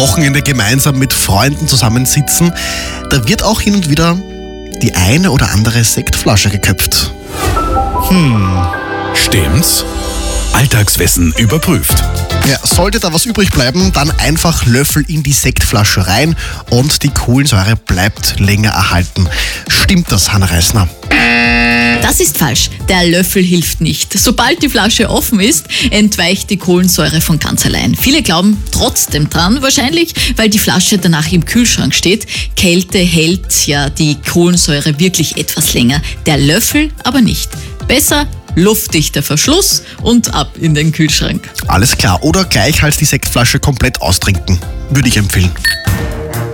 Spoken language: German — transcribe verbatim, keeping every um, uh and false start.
Wochenende gemeinsam mit Freunden zusammensitzen, da wird auch hin und wieder die eine oder andere Sektflasche geköpft. Stimmt's? Alltagswissen überprüft. Ja, sollte da was übrig bleiben, dann einfach Löffel in die Sektflasche rein und die Kohlensäure bleibt länger erhalten. Stimmt das, Hanna Reisner? Das ist falsch. Der Löffel hilft nicht. Sobald die Flasche offen ist, entweicht die Kohlensäure von ganz allein. Viele glauben trotzdem dran, wahrscheinlich, weil die Flasche danach im Kühlschrank steht. Kälte hält ja die Kohlensäure wirklich etwas länger, der Löffel aber nicht. Besser luftdichter Verschluss und ab in den Kühlschrank. Alles klar. Oder gleich halt die Sektflasche komplett austrinken. Würde ich empfehlen.